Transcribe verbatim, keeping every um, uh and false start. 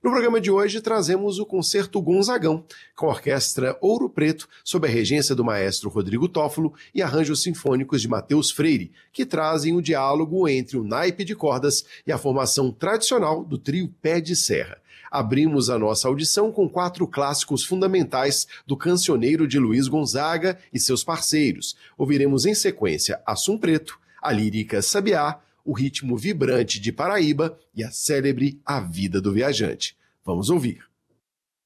No programa de hoje trazemos o Concerto Gonzagão, com a Orquestra Ouro Preto, sob a regência do maestro Rodrigo Toffolo e arranjos sinfônicos de Matheus Freire, que trazem o diálogo entre o naipe de cordas e a formação tradicional do trio Pé de Serra. Abrimos a nossa audição com quatro clássicos fundamentais do cancioneiro de Luiz Gonzaga e seus parceiros. Ouviremos em sequência Assum Preto, a lírica Sabiá, o ritmo vibrante de Paraíba e a célebre A Vida do Viajante. Vamos ouvir.